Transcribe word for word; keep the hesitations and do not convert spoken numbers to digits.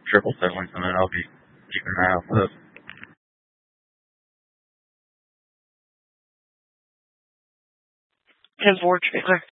triple settling something, I'll be keeping an eye out for those. ten four trailer.